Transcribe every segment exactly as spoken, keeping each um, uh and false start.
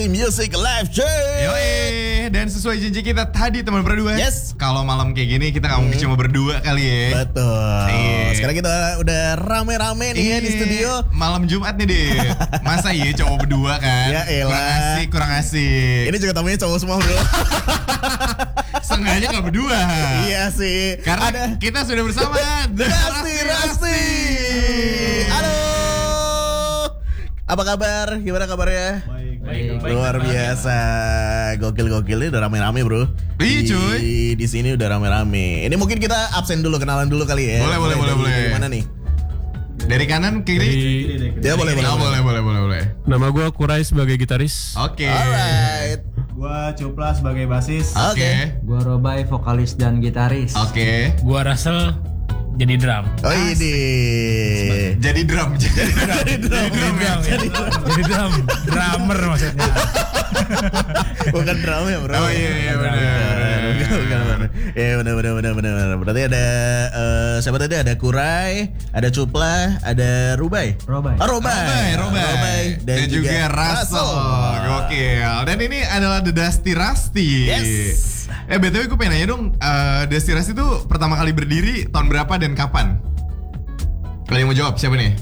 Music Live Show. Yoi, dan sesuai janji kita tadi teman berdua. Yes. Kalau malam kayak gini kita nggak mungkin Hmm. cuma berdua kali ya. Betul. Iya. Sekarang kita udah rame-rame nih ya di Iya, studio. Malam Jumat nih deh. Masa iya cowok berdua kan? Ya elah. Kurang asik, kurang asik. Ini juga tamunya cowok semua bro. Sengaja nggak berdua. Iya sih. Karena ada kita sudah bersama The Rasti Rasti. Halo. Apa kabar? Gimana kabarnya? Baik, baik, baik. Luar biasa. Gokil-gokil ini udah rame-rame bro. Iya, Di- cuy. Di sini udah rame-rame. Ini mungkin kita absen dulu, kenalan dulu kali ya. Boleh, boleh, boleh, Dari- boleh. Dari mana nih? Dari kanan ke kiri. Ya boleh, boleh. Oh, boleh, boleh, boleh, boleh. Nama gue Kurai sebagai gitaris. Oke. Alright. Gua Cupla sebagai basis. Oke. Oke. Gua Robai, vokalis dan gitaris. Oke. Gua Russell jadi drum. Oh ini. Jadi drum. Jadi drum. Jadi drum. Drum, jadi, jadi drum, drummer maksudnya. Bukan drama ya bro. Oh iya iya benar. Bukan, bukan, bukan. Iya benar benar benar benar benar. Berarti ada eh, siapa tadi? Ada Kurai, ada Cupla, ada Rubai. Robai. Oh, Robai. Robai, Robai. Dan, juga, Russell. Gokil. Dan ini adalah The Dusty Rusty. Yes. Eh B T W gue pengen nanya dong, eh, Dusty Rusty itu pertama kali berdiri tahun berapa dan kapan? Kalau yang mau jawab siapa nih?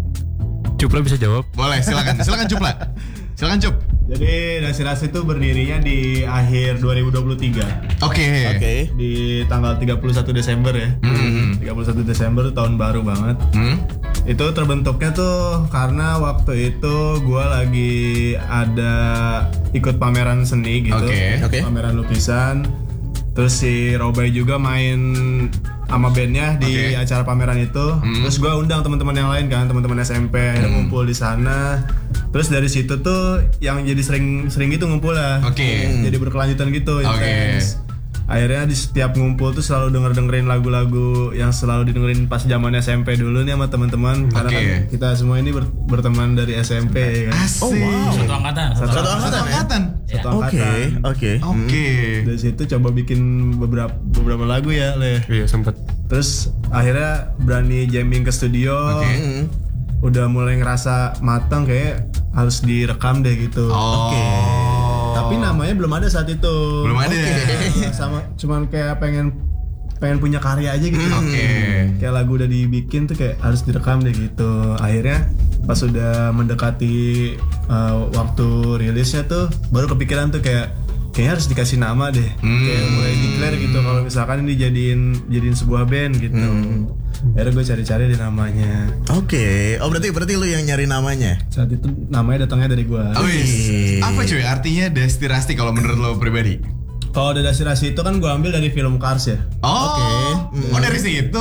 Cupla bisa jawab. Boleh, silakan. Silakan Cupla. Silakan Cup. Jadi Dusty Rusty itu berdirinya di akhir dua ribu dua puluh tiga. Oke. Oke. Di tanggal tiga puluh satu Desember ya. Hmm. tiga puluh satu Desember tahun baru banget. Hmm? Itu terbentuknya tuh karena waktu itu gua lagi ada ikut pameran seni gitu. Oke. Oke. Pameran lukisan. Terus si Robai juga main sama bandnya di Oke. acara pameran itu. Hmm. Terus gua undang teman-teman yang lain kan, teman-teman S M P akhirnya ngumpul di sana. Terus dari situ tuh yang jadi sering-sering gitu ngumpul lah. Oke. Jadi berkelanjutan gitu, Oke. intens. Akhirnya di setiap ngumpul tuh selalu denger dengerin lagu-lagu yang selalu didengerin pas zaman S M P dulu nih sama teman-teman. Karena Oke. kan kita semua ini ber- berteman dari S M P ya kan. Asik. Oh wow. Satu angkatan. Satu Satu Satu angkatan ya? angkatan. Satu Oke, angkatan. oke. Oke. Dari situ coba bikin beberapa beberapa lagu ya, Le. Iya sempet. Terus akhirnya berani jamming ke studio. Oke. Hmm. Udah mulai ngerasa matang kayak harus direkam deh gitu. Oh. Oke. Tapi namanya belum ada saat itu. Belum ada. Oke. Sama cuman kayak pengen pengen punya karya aja gitu. Oke. Kayak lagu udah dibikin tuh kayak harus direkam deh gitu. Akhirnya pas udah mendekati uh, waktu rilisnya tuh baru kepikiran tuh kayak kayaknya harus dikasih nama deh. Hmm. Kayak mulai declare gitu kalau misalkan ini jadiin jadiin sebuah band gitu. Akhirnya gue cari-cari deh namanya. Oke. Oh berarti berarti lu yang nyari namanya. Saat itu namanya datangnya dari gue. Oh, wis. Apa cuy artinya Dusty Rusty kalau menurut lo pribadi? Kalau The Dusty Rusty itu kan gue ambil dari film Cars ya. Oh. Oke. Oh dari situ.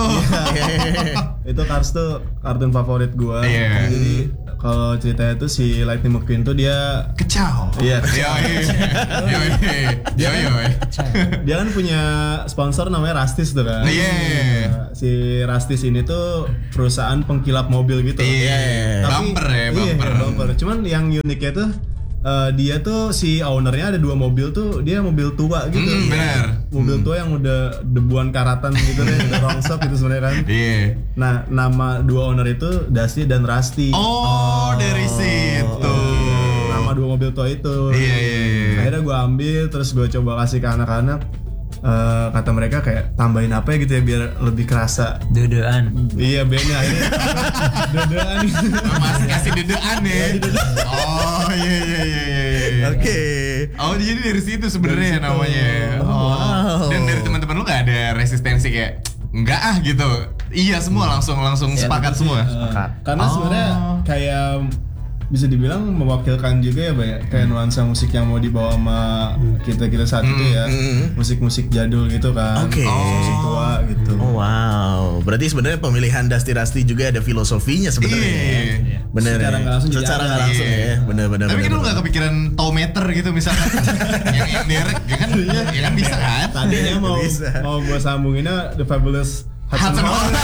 Itu Cars tuh kartun favorit gue. Iya. Jadi kalau ceritanya tuh si Lightning McQueen tuh dia Kecau. Iya. Yo yo yo yo. dia kan punya sponsor namanya Rastis tuh kan. Iya. Nah, si Rastis ini tuh perusahaan pengkilap mobil gitu. Iya. Tapi- Bumper ya, iya, bumper. bumper. Cuman yang uniknya tuh eh, dia tuh si ownernya ada dua mobil tuh, dia mobil tua gitu. Hmm, benar. Mobil tua yang udah debuan karatan gitu deh, udah rongsok gitu sebenarnya kan. Iya. Nah, nama dua owner itu Dusty dan Rusty. Oh dari situ. Nama dua mobil tua itu. Iya iya iya. Akhirnya gue ambil, terus gue coba kasih ke anak-anak. Eh, kata mereka kayak tambahin apa ya gitu ya biar lebih kerasa. Dedean. Iya bandnya akhirnya dedean. Masih kasih dedean ya. Oh iya iya iya iya. Oke. Oh jadi dari situ sebenarnya namanya. Oh. wow. Dan dari teman-teman lu nggak ada resistensi kayak enggak ah gitu. Iya semua langsung langsung sepakat semua. Eh, karena Oh. sebenarnya kayak bisa dibilang mewakilkan juga ya banyak kayak nuansa musik yang mau dibawa sama kita kita saat itu ya, musik-musik jadul gitu kan, Oke. musik tua gitu. Oh wow. Berarti sebenarnya pemilihan Dusty Rusty juga ada filosofinya sebenarnya. Iya. Bener. Secara ya? nggak langsung jadi Secara ada. nggak langsung Iya. ya. Bener bener. Tapi bener, kan lu bener. nggak kepikiran tau meter gitu misalkan. yang yang direct ya kan? Ya kan bisa kan? Tadinya mau Bisa. mau gue sambunginnya The Fabulous Hudson Hudson Hawk.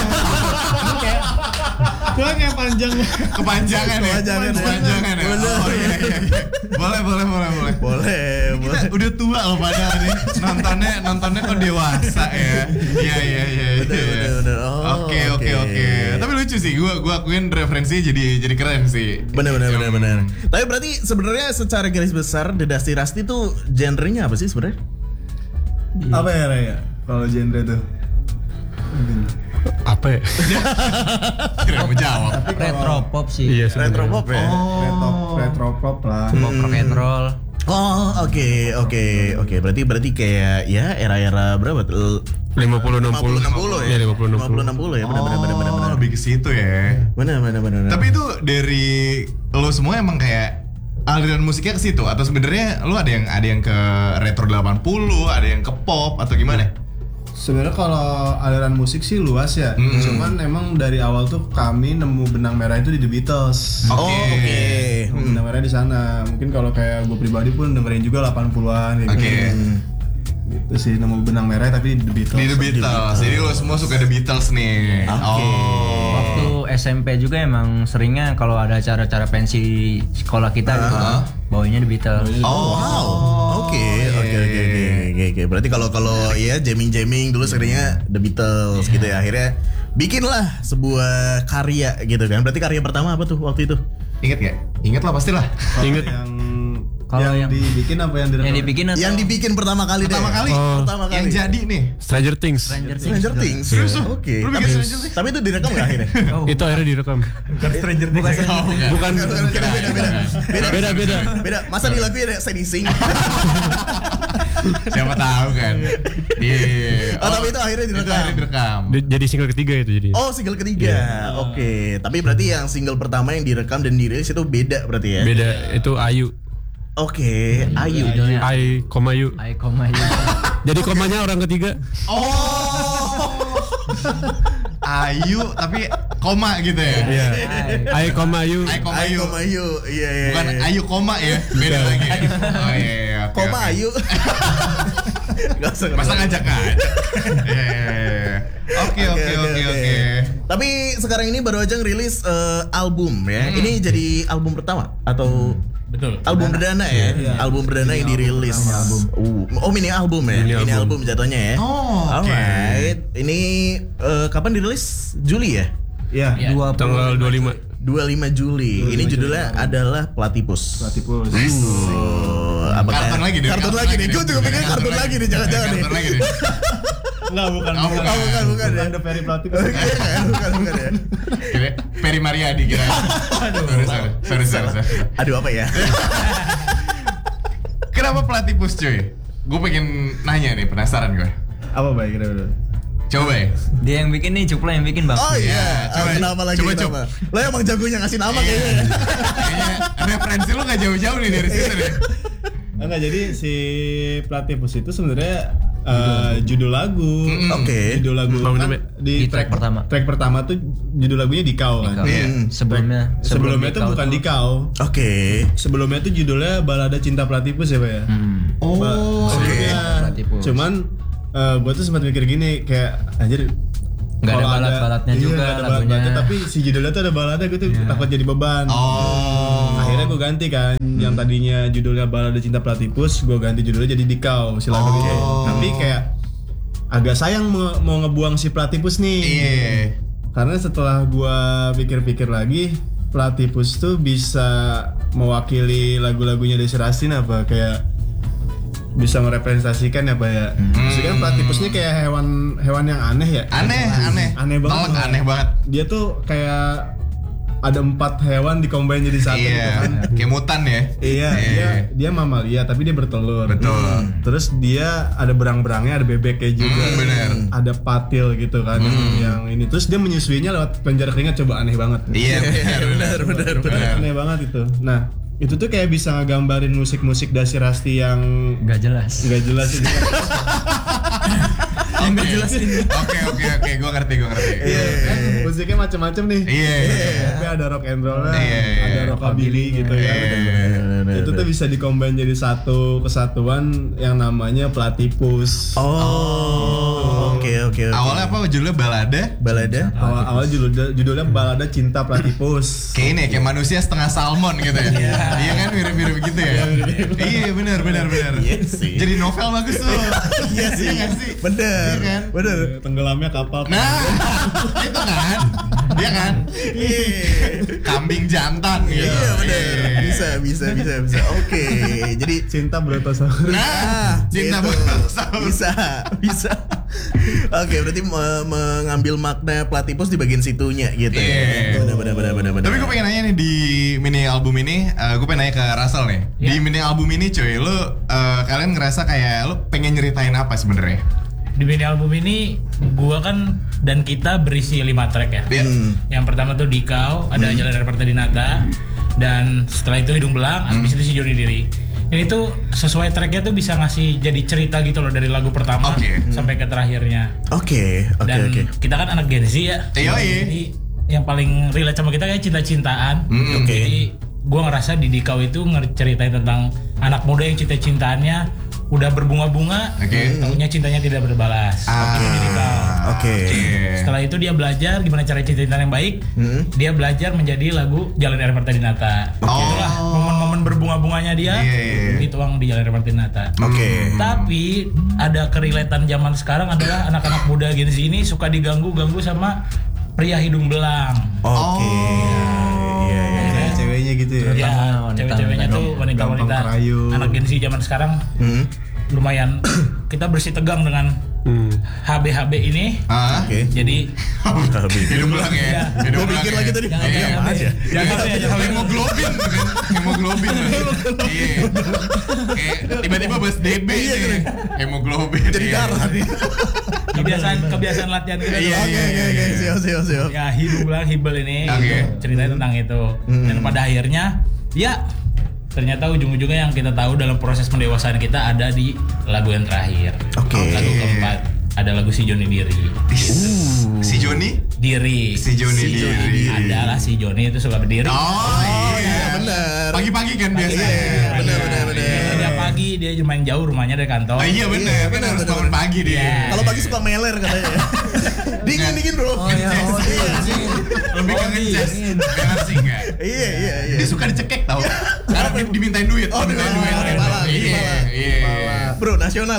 Gue kayak panjang. Kepanjangan ya. Kepanjangan ya. Kepanjangan ya. Bener. Oh iya iya. iya. Boleh boleh boleh boleh. Boleh, kita udah tua loh padahal nih. Nontonnya nontonnya kok dewasa ya. Iya iya iya. Bener, iya. bener, bener. Oh, Oke oke oke. oke. Tapi lucu sih, gua gua akuin referensi jadi jadi keren sih. Bener bener bener Hmm. bener. Tapi berarti sebenarnya secara garis besar The Dusty Rusty tuh genrenya apa sih sebenarnya? Apa ya Raya? Kalau genre tuh? Apa ya? Kira mau jawab. Retro pop sih. Iya Retro pop ya? Retro, retro pop lah. Pop rock and roll. Oh oke oke oke berarti berarti kayak ya era-era berapa tuh? lima puluh enam puluh enam puluh ya? Iya, lima puluh enam puluh enam puluh ya benar benar benar benar. Oh, lebih ke situ ya. Benar benar benar. Tapi itu dari lo semua emang kayak aliran musiknya ke situ atau sebenarnya lo ada yang ada yang ke retro delapan puluh, ada yang ke pop atau gimana? Sebenarnya kalau aliran musik sih luas ya. Mm-mm. Cuman emang dari awal tuh kami nemu benang merah itu di The Beatles. Oh oke. Nemu benang merah di sana. Mungkin kalau kayak gue pribadi pun dengerin juga delapan puluhan kayak Oke. gitu. Gitu sih nemu benang merah tapi di The Beatles. Di The Beatles. Jadi lo semua suka The Beatles nih. Oke. Waktu S M P juga emang seringnya kalau ada acara-acara pensi sekolah kita gitu, bawanya The Beatles. Oh. Wow. Oke oke oke oke oke oke. Berarti kalau kalau ya jamming-jamming dulu seringnya The Beatles gitu ya. Akhirnya bikinlah sebuah karya gitu kan. Berarti karya pertama apa tuh waktu itu? Ingat gak? Ingat lah pastilah. Ingat. Yang Kalau yang, yang- dibikin apa yang direkam? Yang dibikin atau Yang dibikin pertama kali deh. Pertama kali. Oh. Pertama kali. Yang jadi nih. Stranger Things. Stranger Things. Stranger Things. Serius lu? Oke. Lu bikin Tapi, Stranger Things? tapi itu direkam nggak akhirnya? Oh, Itu akhirnya direkam. Stranger Things. Oh, Bukan. Beda beda beda. Beda Beda beda. Beda. Masa di lagu ada Sadie Sink? Siapa tahu kan. Iya. Oh, tapi itu akhirnya Itu direkam. akhirnya direkam. Di- Jadi single ketiga itu jadi. Oh single ketiga, oke. Tapi berarti yang single pertama yang direkam dan dirilis itu beda berarti ya? Beda itu Ayu. Oke, Ayu. Judulnya I koma Yu. I koma you. Jadi komanya orang ketiga. Oh. Ayu tapi koma gitu ya. Iya. I koma Yu. Ayu koma Ayu Ayu. koma Ayu. Iya iya. Bukan iya. Ayu koma ya. Beda lagi. ya? Oh iya iya. oke, Koma oke. Ayu. Gak usah. Masa ngajak aja. Iya, iya, iya. Oke oke oke oke. Tapi sekarang ini baru aja ngerilis eh, album ya. Hmm. Ini jadi album pertama atau Betul. album perdana ya? Iya. Album perdana yang dirilis. Uh, oh mini album ya? Mini Mini album. album jatuhnya ya. Oh, oke. Alright. Ini eh, kapan dirilis? Juli ya? Iya. Dua Tanggal dua puluh lima. dua puluh lima Juli. Ini judulnya adalah Platypus. Platypus. Oh, apa Kartun lagi nih. Kartun lagi nih. Gue juga pikir kartun lagi nih. Jangan-jangan nih. Kartun lagi nih. Enggak bukan. Oh, bukan. Oh, bukan, bukan ya. Bukan The Fairy Platypus. Iya kan? Bukan, bukan ya. Kira Peri Mariadi kira. Sorry sorry sorry sorry. sorry. Aduh apa ya? Kenapa Platypus cuy? Gue pengen nanya nih, penasaran gue. Apa baik kira-kira? Coba ya. Dia yang bikin nih, Cupla yang bikin bang. Oh iya. Iya, Ah, coba, kenapa lagi? coba, Kenapa? Lo emang jagonya ngasih nama kayaknya. Iya. Kayaknya referensi lu gak jauh-jauh nih dari situ nih. Enggak, jadi si Platypus itu sebenarnya eh, judul lagu. Oke. Judul lagu Bangun kan Dame. Di track pertama. Track pertama tuh judul lagunya Dikau kan. Dikau. Iya. Sebelumnya, Sebelumnya sebelum tuh bukan Dikau. Oke. Sebelumnya tuh judulnya Balada Cinta Platypus ya, Pak ya. Hmm. Oh. Sebelumnya. Platypus. Cuman eh gue tuh sempat mikir gini kayak anjir Nggak ada kalau balad-baladnya iya, juga nggak ada lagunya. balad-baladnya, tapi si judulnya tuh ada balada, gue tuh takut jadi beban. Oh. Akhirnya gue ganti kan, yang tadinya judulnya Balada Cinta Platypus, gue ganti judulnya jadi Dikau si lagunya. Oh. Tapi kayak agak sayang mau, mau ngebuang si Platypus nih. Iya. Karena setelah gue pikir-pikir lagi, Platypus tuh bisa mewakili lagu-lagunya Desi Rastin apa kayak bisa merepresentasikan ya Pak ya. Maksudnya kan Platypus ini kayak hewan hewan yang aneh ya. Aneh, aneh. Aneh banget. Telek, aneh banget. Dia tuh kayak ada empat hewan dikombin jadi satu gitu Iya. kan. Kayak mutan ya. Iya, dia dia mamalia tapi dia bertelur. Betul. Terus dia ada berang-berangnya, ada bebeknya juga. Hmm, bener. Ada patil gitu kan yang ini. Terus dia menyusuinya lewat penjara keringat, coba aneh banget. Iya, benar, benar, benar, benar. Aneh banget itu. Nah, itu tuh kayak bisa ngegambarin musik-musik Dasi Rasti yang Nggak jelas. nggak jelas itu. Yang gak jelas ini. Oke, oke, oke. Gue ngerti, gue ngerti. Iya, kan musiknya macam-macam nih. Iya, iya. Tapi ada rock and roll, Iya, iya, ada iya. rockabilly gitu ya. Iya. Itu tuh bisa dikombin jadi satu kesatuan yang namanya Platypus. Oh. Oke oke oke. Awalnya apa judulnya balada? Balada. Awal awal judulnya judulnya balada cinta platypus. Kayak ini kayak manusia setengah salmon gitu ya. Iya kan mirip-mirip gitu ya. Iya benar benar benar. Iya sih. Jadi novel bagus tuh. Iya sih. Iya nggak sih? Bener. Iya kan? Bener. Tenggelamnya kapal. Nah, itu kan. Iya kan? Kambing jantan gitu. Iya bener. Bisa bisa bisa bisa. Oke. Jadi Cinta Brontosaurus. Nah, cinta gitu. Brontosaurus. Bisa bisa. Oke, berarti me- mengambil makna platypus di bagian situnya gitu. Iya. Bener bener bener bener bener. Tapi gue pengen nanya nih di mini album ini, uh, gue pengen nanya ke Russell nih. Di mini album ini cuy, lu uh, kalian ngerasa kayak lu pengen nyeritain apa sebenarnya? Di mini album ini gua kan dan kita berisi lima track ya. Iya. Hmm. Yang pertama tuh Dikau, ada Jalan dari Partai Dinata, dan setelah itu Hidung Belang, habis itu si Joni Diri. Ini tuh sesuai tracknya tuh bisa ngasih jadi cerita gitu loh dari lagu pertama Oke. sampai ke terakhirnya. Oke oke Dan oke. kita kan anak Gen Z ya. Iya, iya. Jadi yang paling relate sama kita kayak cinta-cintaan. Mm, oke. Jadi gua ngerasa di Dikau itu ngeceritain tentang anak muda yang cinta-cintaannya udah berbunga-bunga, Oke. taunya cintanya tidak berbalas. Ah, Itu di Dikau. Oke. Setelah itu dia belajar gimana cara cinta-cintaan yang baik. Hmm. Dia belajar menjadi lagu Jalan dari Partai Dinata. Oh. Itulah momen-momen berbunga-bunganya dia Iya, iya, iya. dituang di Jalan dari Partai Dinata. Oke. Tapi ada kerelataan zaman sekarang adalah anak-anak muda Gen Z ini suka diganggu-ganggu sama pria hidung belang. Oke. Iya iya. Cewek-ceweknya gitu ya. Ya, wanita- cewek-ceweknya tuh wanita-wanita Gampang kerayu. anak Gen Z zaman sekarang Hmm. lumayan kita bersih tegang dengan Hmm. H B H B ini. Ah, Oke. Jadi Habis. hidung belang ya. Hidung Gue belang pikir ya. lagi tadi. Jangan Iya, H B. aja. Jangan H B, jangan H B. Hemoglobin kan? Hemoglobin. Iya. Kayak tiba-tiba bahas D B Iya, nih. Hemoglobin. Jadi iya. darah nih. kebiasaan kebiasaan latihan kita Iya, tuh. Oke oke oke. Siap siap siap. Ya hidung belang hibel ini Oke. gitu. Ceritanya tentang itu. Dan pada akhirnya ya ternyata ujung-ujungnya yang kita tahu dalam proses pendewasaan kita ada di lagu yang terakhir. Oke. Lagu keempat ada lagu si Joni Diri. Si Joni? Diri. Si Joni Si Joni Diri. Adalah si Joni itu suka berdiri. Oh iya. benar. Pagi-pagi kan biasanya. Iya, benar benar benar. Dia, dia pagi dia lumayan jauh rumahnya dari kantor. Oh iya benar, Iya, kan benar, harus benar, bangun benar. pagi dia. Iya. Kalau pagi suka meler katanya. Dingin dingin bro. Oh iya, oh iya. Lebih ke ngecas. Benar sih enggak? Iya iya iya. Dia suka dicekek tau. Karena di- dimintain duit. Oh, dimintain di duit. Malang, di Malang, di Iya, Malang. iya. Bro nasional.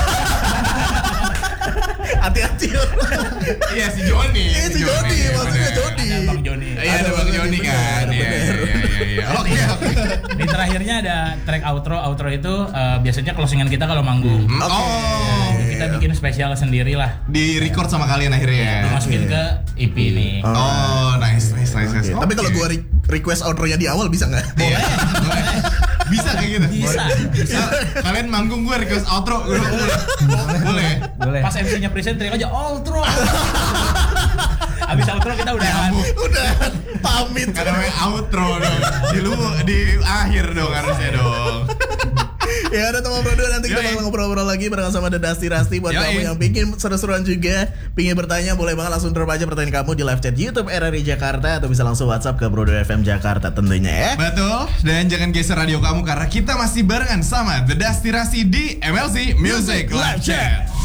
Hati-hati. Iya si Joni. Iya, si Joni, maksudnya benar. Joni. Ada Bang Joni. Iya ada Bang Joni kan. Benar, Iya benar. iya iya iya. Oke oke. Di terakhirnya ada track outro. Outro itu eh, biasanya closingan kita kalau manggung. Oh. Kita bikin spesial sendiri lah. Di record sama kalian akhirnya ya. Dimasukin ke E P ini. Oh, nice, nice, nice, nice. Tapi kalau Oke. gua re- request outro-nya di awal bisa nggak? Iya, boleh. Bisa kayak gitu. Bisa. Bisa. Kalian manggung gue request outro. Boleh. Boleh. Boleh. Pas M C-nya present teriak aja outro. Abis outro kita udah Udah pamit. Karena namanya outro dong. Di lu di akhir dong harusnya dong. Ya udah teman bro nanti kita Yoi. bakal ngobrol-ngobrol lagi bareng sama The Dusty Rusty. Buat Yoi. kamu yang pingin seru-seruan juga, pingin bertanya, boleh banget langsung drop aja pertanyaan kamu di live chat YouTube R R I Jakarta atau bisa langsung WhatsApp ke Brodo F M Jakarta tentunya ya. Betul. Dan jangan geser radio kamu karena kita masih barengan sama The Dusty Rusty di M L C Music Live Chat.